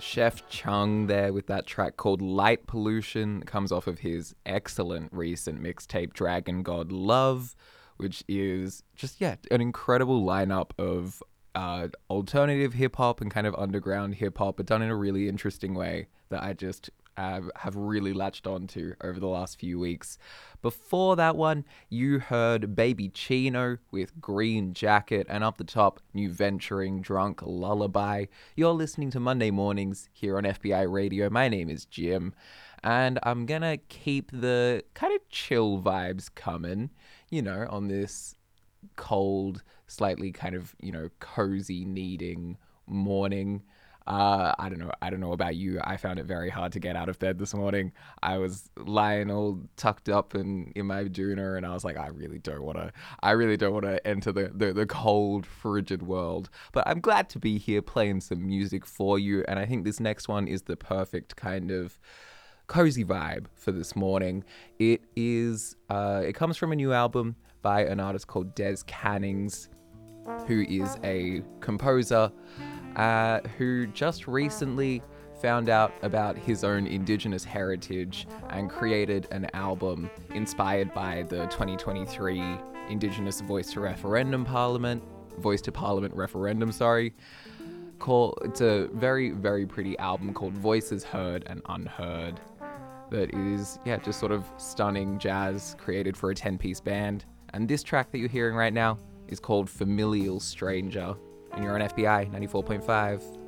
Chef Chung there with that track called Light Pollution. It comes off of his excellent recent mixtape Dragon God Love, which is just, an incredible lineup of alternative hip-hop and kind of underground hip-hop, but done in a really interesting way that I just have really latched on to over the last few weeks. Before that one, you heard Baby Chino with Green Jacket, and up the top, New Venturing Drunk Lullaby. You're listening to Monday Mornings here on FBI Radio. My name is Jim, and I'm gonna keep the kind of chill vibes coming, on this cold, slightly kind of, cozy needing morning. I don't know about you. I found it very hard to get out of bed this morning. I was lying all tucked up in my doona, and I was like, I really don't want to enter the cold, frigid world. But I'm glad to be here playing some music for you, and I think this next one is the perfect kind of cozy vibe for this morning. It comes from a new album by an artist called Des Cannings, who is a composer who just recently found out about his own Indigenous heritage and created an album inspired by the 2023 Indigenous Voice to Parliament referendum, It's a very, very pretty album called Voices Heard and Unheard that is, just sort of stunning jazz created for a 10-piece band. And this track that you're hearing right now is called Familial Stranger. And you're on FBI 94.5.